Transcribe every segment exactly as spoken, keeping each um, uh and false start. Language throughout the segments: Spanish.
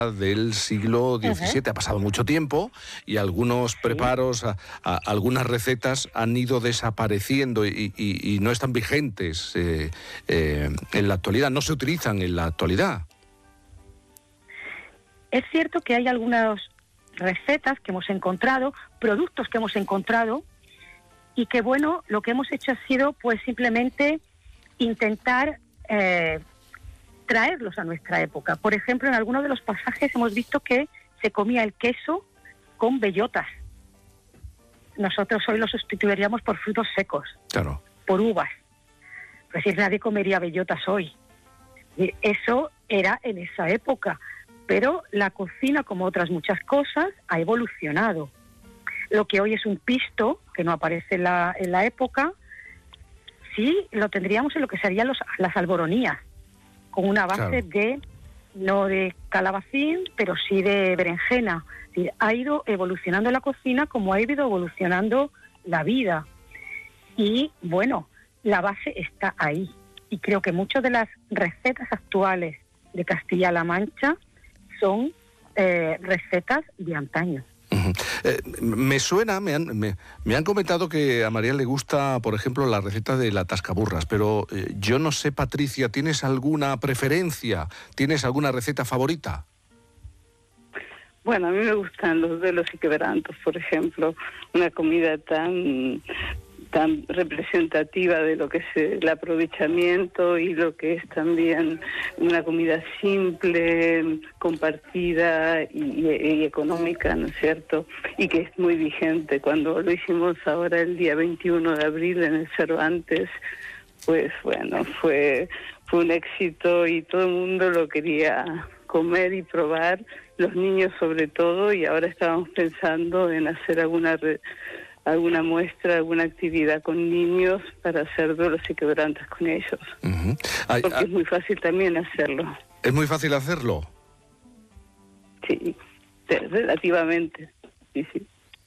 del siglo diecisiete. Uh-huh. Ha pasado mucho tiempo y algunos preparos, a, a, algunas recetas han ido desapareciendo y, y, y no están vigentes eh, eh, en la actualidad, no se utilizan en la actualidad. Es cierto que hay algunas recetas que hemos encontrado, productos que hemos encontrado y que, bueno, lo que hemos hecho ha sido pues simplemente intentar eh, traerlos a nuestra época. Por ejemplo, en algunos de los pasajes hemos visto que se comía el queso con bellotas. Nosotros hoy lo sustituiríamos por frutos secos, claro, por uvas. Pues si nadie comería bellotas hoy. Y eso era en esa época. Pero la cocina, como otras muchas cosas, ha evolucionado. Lo que hoy es un pisto, que no aparece en la, en la época, sí lo tendríamos en lo que serían los, las alboronías, con una base claro. de, no de calabacín, pero sí de berenjena. Es decir, ha ido evolucionando la cocina como ha ido evolucionando la vida. Y bueno, la base está ahí. Y creo que muchas de las recetas actuales de Castilla-La Mancha son eh, recetas de antaño. Uh-huh. Eh, me suena, me han, me, me han comentado que a María le gusta, por ejemplo, la receta de la tascaburras, pero eh, yo no sé, Patricia, ¿tienes alguna preferencia? ¿Tienes alguna receta favorita? Bueno, a mí me gustan los velos y quebrantos, por ejemplo, una comida tan tan representativa de lo que es el aprovechamiento y lo que es también una comida simple, compartida y, y, y económica, ¿no es cierto? Y que es muy vigente. Cuando lo hicimos ahora el día veintiuno de abril en el Cervantes, pues bueno, fue, fue un éxito y todo el mundo lo quería comer y probar, los niños sobre todo, y ahora estábamos pensando en hacer alguna re, alguna muestra, alguna actividad con niños para hacer duelos y quebrantos con ellos. Uh-huh. Ay, Porque ay, es muy fácil también hacerlo. ¿Es muy fácil hacerlo? Sí, relativamente, sí, sí.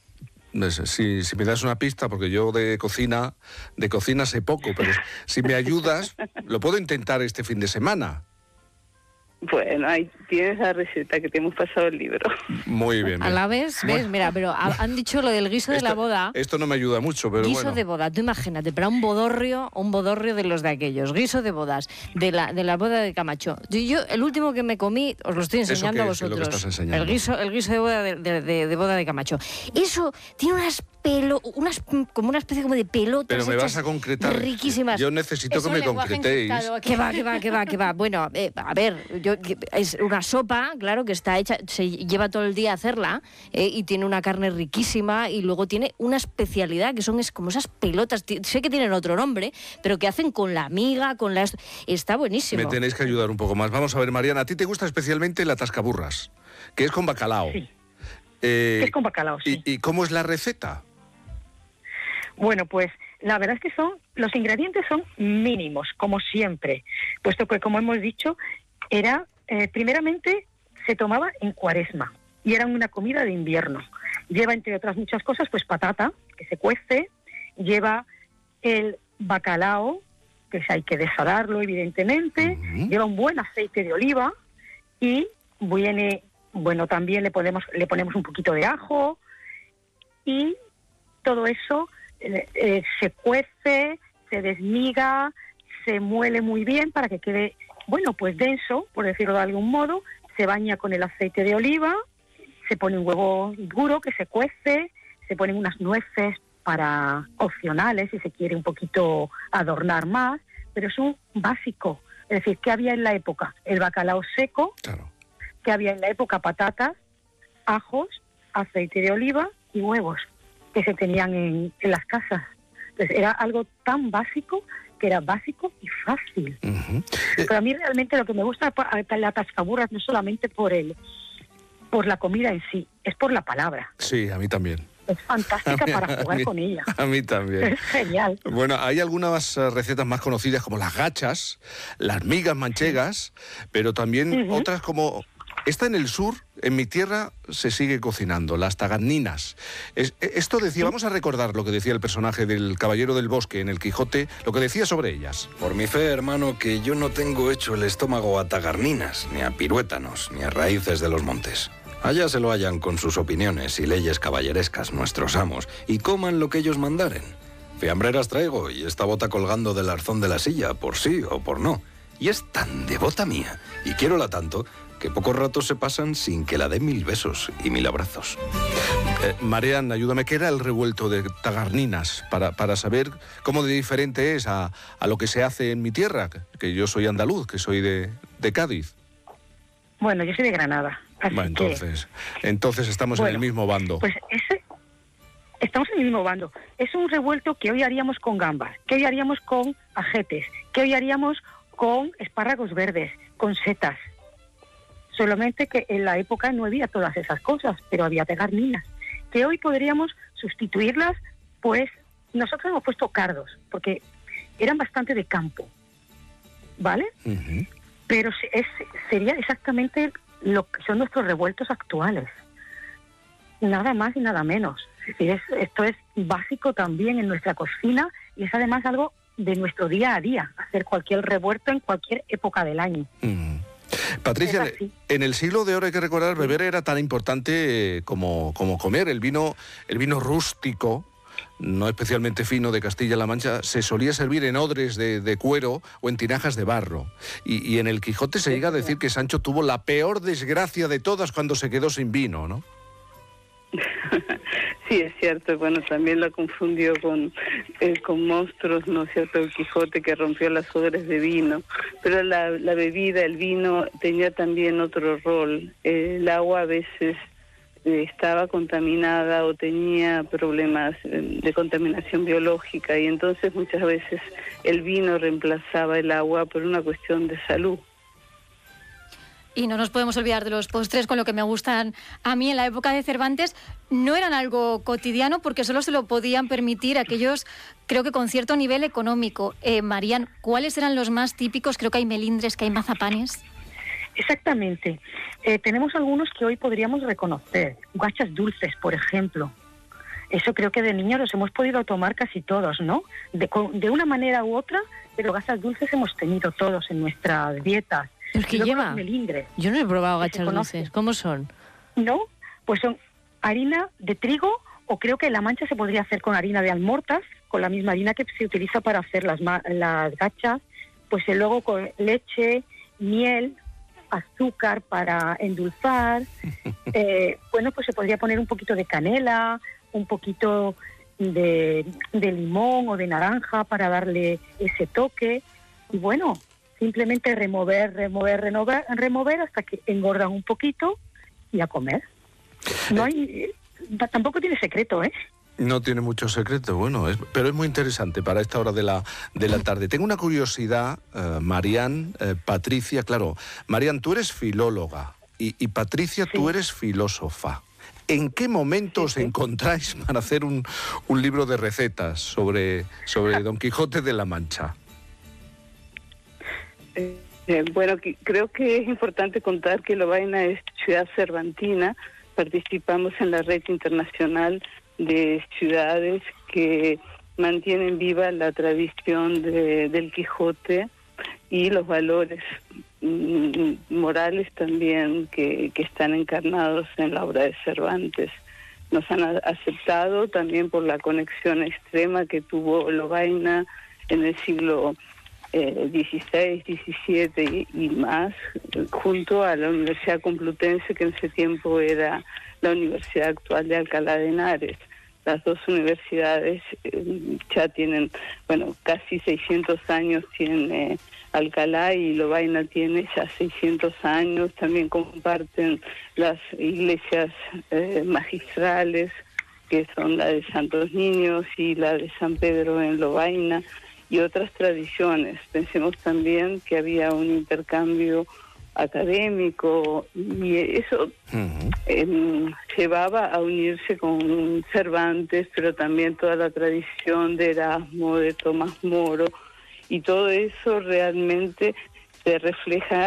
Si, si me das una pista, porque yo de cocina, de cocina sé poco, pero si me ayudas, lo puedo intentar este fin de semana. Bueno, ahí tienes la receta que te hemos pasado el libro. Muy bien. A la vez, ¿ves? Bueno. Mira, pero han dicho lo del guiso esto, de la boda. Esto no me ayuda mucho, pero guiso bueno. de boda, tú imagínate, para un bodorrio, un bodorrio de los de aquellos, guiso de bodas, de la de la boda de Camacho. Yo, yo el último que me comí, os lo estoy enseñando a vosotros. Es lo que estás enseñando? El guiso, el guiso de boda de, de, de, de boda de Camacho. Eso tiene unas pelo, unas como una especie como de pelotas. Pero me vas a concretar. Riquísimas. Yo necesito Eso que me concretéis. Que va, que va, que va, que va. Bueno, eh, a ver, yo es una sopa, claro, que está hecha, se lleva todo el día a hacerla, eh, y tiene una carne riquísima y luego tiene una especialidad que son es como esas pelotas, sé que tienen otro nombre, pero que hacen con la miga, con la... Está buenísimo. Me tenéis que ayudar un poco más. Vamos a ver, Mariana, ¿a ti te gusta especialmente la tascaburras? Que es con bacalao. Sí, eh, es con bacalao, sí. ¿y, ¿Y cómo es la receta? Bueno, pues la verdad es que son los ingredientes son mínimos, como siempre, puesto que, como hemos dicho, era eh, primeramente se tomaba en Cuaresma y era una comida de invierno. Lleva, entre otras muchas cosas, pues patata, que se cuece, lleva el bacalao, que hay que desalarlo, evidentemente, uh-huh. Lleva un buen aceite de oliva y viene, bueno, también le ponemos, le ponemos un poquito de ajo y todo eso... Eh, eh, se cuece, se desmiga, se muele muy bien para que quede, bueno, pues denso, por decirlo de algún modo, se baña con el aceite de oliva, se pone un huevo duro que se cuece, se ponen unas nueces para opcionales si se quiere un poquito adornar más, pero es un básico. Es decir, ¿qué había en la época? El bacalao seco, claro. ¿Qué había en la época? Patatas, ajos, aceite de oliva y huevos que se tenían en, en las casas. Entonces era algo tan básico que era básico y fácil. Uh-huh. Pero a mí realmente lo que me gusta de la tascaburras no es solamente por el, por la comida en sí, es por la palabra. Sí, a mí también. Es fantástica mí, para jugar mí, con ella. A mí también. Es genial. Bueno, hay algunas recetas más conocidas como las gachas, las migas manchegas, pero también uh-huh. otras como Esta en el sur, en mi tierra, se sigue cocinando, las tagarninas. Es, esto decía, vamos a recordar lo que decía el personaje del Caballero del Bosque en el Quijote, lo que decía sobre ellas. Por mi fe, hermano, que yo no tengo hecho el estómago a tagarninas, ni a piruétanos, ni a raíces de los montes. Allá se lo hallan con sus opiniones y leyes caballerescas nuestros amos, y coman lo que ellos mandaren. Fiambreras traigo y esta bota colgando del arzón de la silla, por sí o por no. Y es tan devota mía, y quiérola tanto, que pocos ratos se pasan sin que la dé mil besos y mil abrazos. Eh, Marian, ayúdame, ¿qué era el revuelto de tagarninas? Para, para saber cómo de diferente es a, a lo que se hace en mi tierra, que yo soy andaluz, que soy de, de Cádiz. Bueno, yo soy de Granada. Así bueno, entonces, que... entonces estamos bueno, en el mismo bando. Pues ese... Estamos en el mismo bando. Es un revuelto que hoy haríamos con gambas, que hoy haríamos con ajetes, que hoy haríamos con espárragos verdes, con setas. Solamente que en la época no había todas esas cosas, pero había tagarninas, que hoy podríamos sustituirlas, pues nosotros hemos puesto cardos, porque eran bastante de campo, ¿vale? Uh-huh. Pero es, sería exactamente lo que son nuestros revueltos actuales. Nada más y nada menos. Es decir, es, esto es básico también en nuestra cocina y es además algo de nuestro día a día, hacer cualquier revuelto en cualquier época del año. Uh-huh. Patricia, en el siglo de oro hay que recordar, beber era tan importante como, como comer. El vino, el vino rústico, no especialmente fino, de Castilla-La Mancha, se solía servir en odres de, de cuero o en tinajas de barro. Y, y en el Quijote se llega a decir que Sancho tuvo la peor desgracia de todas cuando se quedó sin vino, ¿no? Sí, es cierto. Bueno, también la confundió con, eh, con monstruos, ¿no es cierto? El Quijote, que rompió las odres de vino. Pero la, la bebida, el vino, tenía también otro rol. Eh, el agua a veces eh, estaba contaminada o tenía problemas eh, de contaminación biológica, y entonces muchas veces el vino reemplazaba el agua por una cuestión de salud. Y no nos podemos olvidar de los postres, con lo que me gustan a mí en la época de Cervantes. No eran algo cotidiano porque solo se lo podían permitir aquellos, creo que con cierto nivel económico. Eh, Marian, ¿cuáles eran los más típicos? Creo que hay melindres, que hay mazapanes. Exactamente. Eh, tenemos algunos que hoy podríamos reconocer. Gachas dulces, por ejemplo. Eso creo que de niños los hemos podido tomar casi todos, ¿no? De, de una manera u otra, pero gachas dulces hemos tenido todos en nuestras dietas. ¿El que lleva? Yo no he probado gachas dulces. ¿Cómo son? No, pues son harina de trigo, o creo que en La Mancha se podría hacer con harina de almortas, con la misma harina que se utiliza para hacer las, las gachas, pues luego con leche, miel, azúcar para endulzar. eh, bueno, pues se podría poner un poquito de canela, un poquito de, de limón o de naranja para darle ese toque. Y bueno, simplemente remover, remover, remover, remover hasta que engordan un poquito y a comer. No hay, tampoco tiene secreto, ¿eh? No tiene mucho secreto, bueno, es, pero es muy interesante para esta hora de la, de la tarde. Tengo una curiosidad, uh, Marian, uh, Patricia, claro. Marian, tú eres filóloga y, y Patricia, sí, tú eres filósofa. ¿En qué momento sí, os sí. encontráis para hacer un, un libro de recetas sobre, sobre Don Quijote de la Mancha? Eh, bueno, que, creo que es importante contar que Lovaina es ciudad cervantina. Participamos en la red internacional de ciudades que mantienen viva la tradición de, del Quijote y los valores mm, morales también que, que están encarnados en la obra de Cervantes. Nos han a, aceptado también por la conexión extrema que tuvo Lovaina en el siglo Eh, dieciséis, diecisiete y, y más, junto a la Universidad Complutense, que en ese tiempo era la universidad actual de Alcalá de Henares. Las dos universidades eh, ya tienen, bueno, casi seiscientos años tiene Alcalá y Lovaina tiene ya seiscientos años. También comparten las iglesias eh, magistrales, que son la de Santos Niños y la de San Pedro en Lovaina, y otras tradiciones. Pensemos también que había un intercambio académico y eso uh-huh. eh, llevaba a unirse con Cervantes, pero también toda la tradición de Erasmo, de Tomás Moro, y todo eso realmente se refleja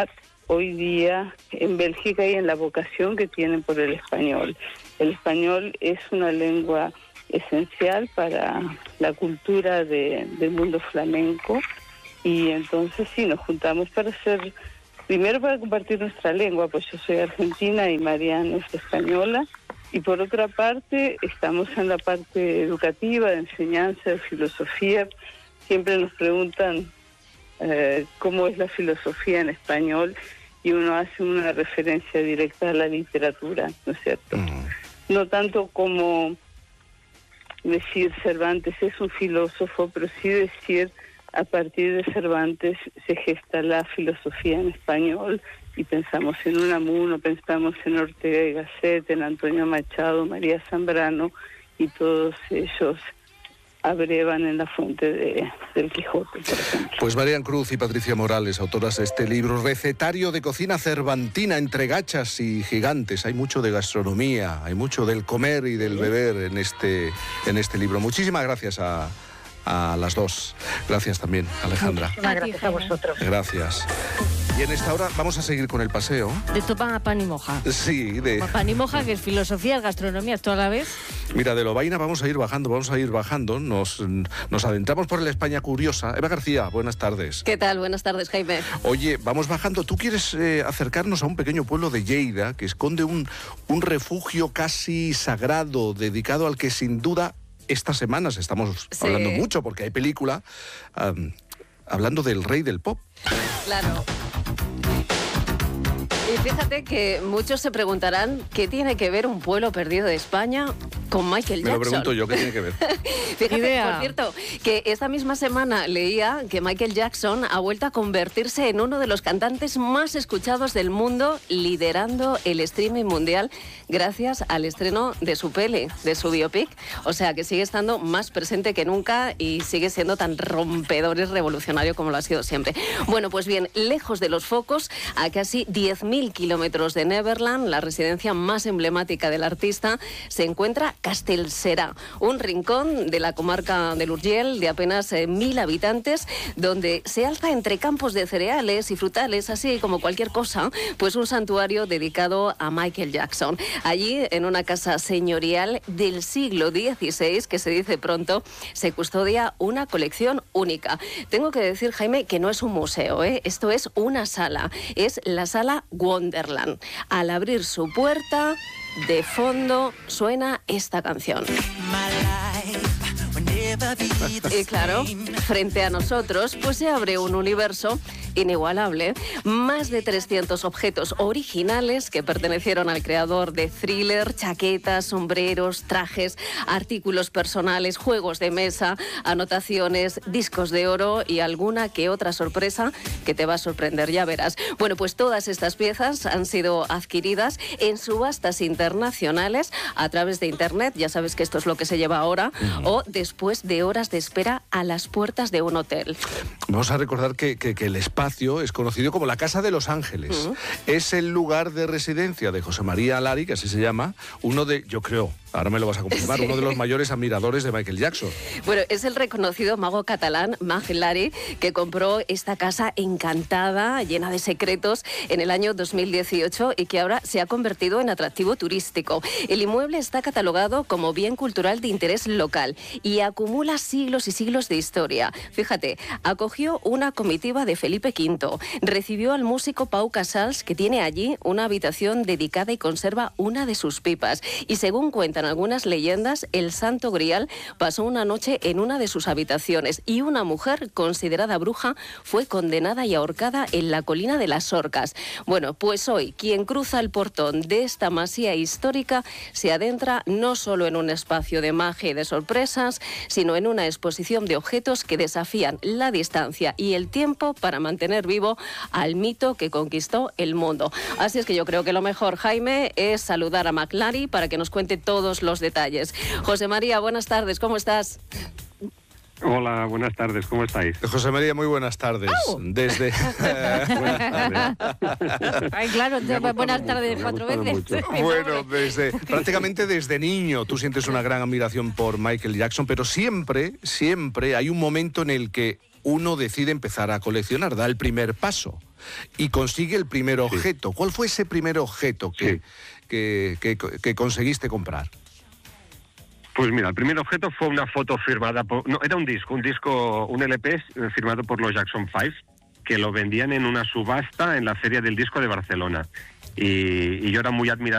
hoy día en Bélgica y en la vocación que tienen por el español. El español es una lengua esencial para la cultura de, del mundo flamenco, y entonces sí, nos juntamos para hacer, primero para compartir nuestra lengua, pues yo soy argentina y Mariana es española, y por otra parte estamos en la parte educativa, de enseñanza, de filosofía. Siempre nos preguntan eh, cómo es la filosofía en español, y uno hace una referencia directa a la literatura, ¿no es cierto? Mm. No tanto como decir Cervantes es un filósofo, pero sí decir a partir de Cervantes se gesta la filosofía en español, y pensamos en Unamuno, pensamos en Ortega y Gasset, en Antonio Machado, María Zambrano, y todos ellos abrevan en la fuente de, del Quijote, por ejemplo. Pues Marian Cruz y Patricia Morales, autoras de este libro, Recetario de Cocina Cervantina entre gachas y gigantes. Hay mucho de gastronomía, hay mucho del comer y del beber en este, en este libro. Muchísimas gracias a, a las dos. Gracias también, Alejandra. Muchísimas gracias a vosotros. Gracias. Y en esta hora vamos a seguir con el paseo. De topa a pan y moja. Sí, de... Pan y moja, que es filosofía, es gastronomía, toda la vez. Mira, de Lovaina vamos a ir bajando, vamos a ir bajando. Nos, nos adentramos por la España curiosa. Eva García, buenas tardes. ¿Qué tal? Buenas tardes, Jaime. Oye, vamos bajando. Tú quieres eh, acercarnos a un pequeño pueblo de Lleida que esconde un, un refugio casi sagrado dedicado al que sin duda estas semanas estamos sí. hablando mucho porque hay película um, hablando del rey del pop. Claro. Y fíjate que muchos se preguntarán qué tiene que ver un pueblo perdido de España con Michael Jackson. Me lo pregunto yo, ¿qué tiene que ver? Fíjate, idea. Por cierto, que esta misma semana leía que Michael Jackson ha vuelto a convertirse en uno de los cantantes más escuchados del mundo, liderando el streaming mundial gracias al estreno de su peli, de su biopic. O sea, que sigue estando más presente que nunca y sigue siendo tan rompedor y revolucionario como lo ha sido siempre. Bueno, pues bien, lejos de los focos, a casi diez mil kilómetros de Neverland, la residencia más emblemática del artista, se encuentra Castellserà, un rincón de la comarca del Urgell de apenas eh, mil habitantes, donde se alza entre campos de cereales y frutales, así como cualquier cosa, pues un santuario dedicado a Michael Jackson. Allí, en una casa señorial del siglo dieciséis, que se dice pronto, se custodia una colección única. Tengo que decir, Jaime, que no es un museo, ¿eh? Esto es una sala, es la sala Wonderland. Al abrir su puerta, de fondo suena esta canción. Y claro, frente a nosotros, pues se abre un universo inigualable. Más de trescientos objetos originales que pertenecieron al creador de Thriller, chaquetas, sombreros, trajes, artículos personales, juegos de mesa, anotaciones, discos de oro y alguna que otra sorpresa que te va a sorprender, ya verás. Bueno, pues todas estas piezas han sido adquiridas en subastas internacionales a través de internet, ya sabes que esto es lo que se lleva ahora, uh-huh. o después de horas de espera a las puertas de un hotel. Vamos a recordar que, que, que el espacio es conocido como la Casa de los Ángeles. Uh-huh. Es el lugar de residencia de José María Lari, que así se llama, uno de, yo creo, ahora me lo vas a confirmar, sí. uno de los mayores admiradores de Michael Jackson. Bueno, es el reconocido mago catalán Mag Lari, que compró esta casa encantada, llena de secretos, en el año dos mil dieciocho y que ahora se ha convertido en atractivo turístico. El inmueble está catalogado como bien cultural de interés local y acumula siglos y siglos de historia. Fíjate, acogió una comitiva de Felipe quinto, recibió al músico Pau Casals, que tiene allí una habitación dedicada y conserva una de sus pipas. Y según cuentan algunas leyendas, el Santo Grial pasó una noche en una de sus habitaciones y una mujer considerada bruja fue condenada y ahorcada en la colina de las Orcas. Bueno, pues hoy quien cruza el portón de esta masía histórica se adentra no solo en un espacio de magia y de sorpresas, sino en una exposición de objetos que desafían la distancia y el tiempo para mantener vivo al mito que conquistó el mundo. Así es que yo creo que lo mejor, Jaime, es saludar a Mag Lari para que nos cuente todos los detalles. José María, buenas tardes, ¿cómo estás? Hola, buenas tardes, ¿cómo estáis? José María, muy buenas tardes. ¡Au! Desde... buenas tardes. Ay, claro, buenas tardes mucho, cuatro veces. Bueno, desde, prácticamente desde niño tú sientes una gran admiración por Michael Jackson, pero siempre, siempre hay un momento en el que uno decide empezar a coleccionar, da el primer paso. y consigue el primer objeto. Sí. ¿Cuál fue ese primer objeto que, sí. que, que, que conseguiste comprar? Pues mira, el primer objeto fue una foto firmada por... No, era un disco, un disco, un L P firmado por los Jackson Five, que lo vendían en una subasta en la Feria del Disco de Barcelona. Y, y yo era muy admirador